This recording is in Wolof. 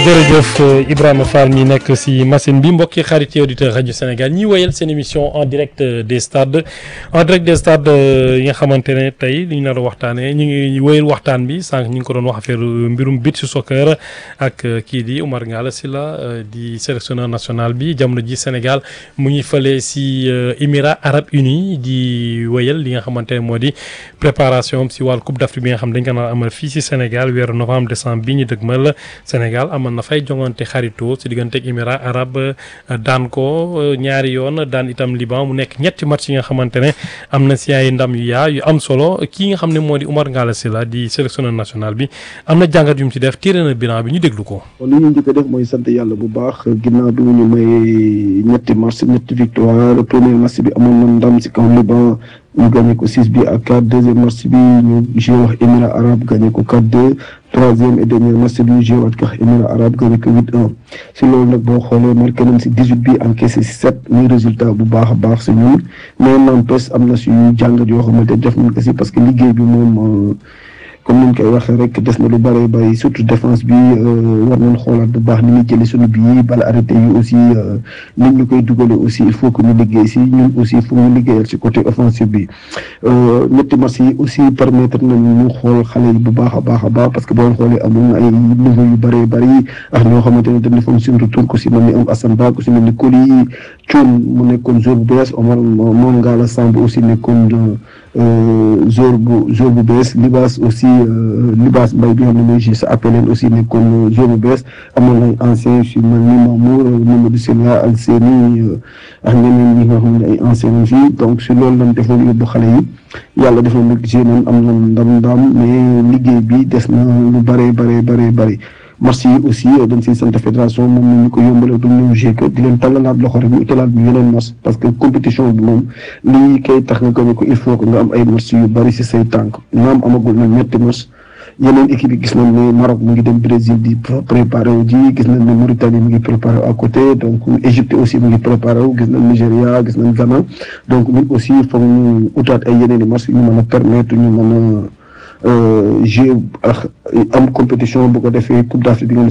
jërëjëf Ibrahima Fall mi nekk si machine bi mbokki xarit auditeur rajo Sénégal ñi wéyal seen émission en direct des stades yi nga xamante ne tey li ñu nar a waxtaanee ñu ngi wéyal waxtaan bi sànq ñu ngi ko doon wax affaire mbirum beach soccer ak kii di Oumar Ngalla Sylla di sélectionneur national bi jamono ji Sénégal mu ngi fële si Émirats Arabes Unis di wéyal li nga xamante ne moo di préparation si wàllu Coupe d'Afrique bi nga xam dañ ko nar a amal fii si Sénégal weeru novembre décembre bi ñu dëgmal Sénégal amoon na fay jongante xaritoo si diggante ak Émirats Arabes daan ko ñaari yoon daan itam Liban mu nekk ñetti match yi nga xamante ne am na si ay ndam yu am solo kii nga xam ne moo di Oumar Ngalla Sylla di sélectionneur national bi am na jàngat yu mu ci def tiré na bilan bi ñu déglu ko. kon li ñu njëkk a def mooy sant yàlla bu baax ginnaaw bi ñu may ñetti match ñetti victoire premier match bi amoon na ndam si kaw Liban ñu gagné ko 6-4 deuxième match bi ñu joué wax Émirats Arabes gagné ko 4-2 troisième et dernier match bi ñu joué waat ko wax Émirats Arabes gagné ko 8-1 si loolu nag boo xoolee marqué nañ si 18 bi encaissé si 7 muy résultat bu baax a baax si ñun mais n'empêche am na suñu jàngat yoo xamante def nañ ko si parce que liggéey bi moom comme ni ñu koy waxee rek des na lu bëree bëri surtout défense bi war nañ xoolaat bu baax ni ñuy jëlee suñu bii bala arrêté yi aussi ni ñu koy dugalee aussi il faut que ñu liggéey si ñun aussi il faut ñu liggéeyal si côté offensif bi ñetti match yi aussi permettre nañu ñu xool xale yi bu baax a baax parce que boo xoolee amoon na ay niveau yu bëree bëri ak ñoo xamante ne dañ defoon suñu retour ku si mel ni am Assane Ba ku si mel ni Koli Thioune mu nekkoon joueur bu bees Omar moom Ngalla Samb aussi nekkoon joueur bu bees Libas aussi Libas Mbaye bi nga xam ne mooy juste appelé aussi nekkoon joueur bu bees amoon nañ ancien si mel ni Mamour Mamadou Sylla Alseni ak ñeneen ñi nga xam ne ay anciens fii donc si loolu lañ defoon yóbbu xale yi yàlla defoon nag génnoon am na ndam mais liggéey bi des na lu bëree match yi aussi dañ siy sant fédération moom ñu ko yombalal du ñu joué que di leen tàllalaat loxo rek ñu utalaat bi yeneen match parce que compétition bi moom lii kay tax nga gagné ko il faut que nga am ay match yu bëri si say tànk naam amagul na ñetti match yeneen équipe yi gis nañ ne Maroc mu ngi dem Brésil di préparé wu ji gis nañ ne Mauritanie mu ngi préparé wu à côté donc Égypte aussi mu ngi préparé wu gis nañ Nigéria gis nañ Ghana donc ñun aussi foog ñu utaat ay yeneen i match yu mën a permettre ñu mën a jouer am compétition bu ko defee Coupe d'Afrique bi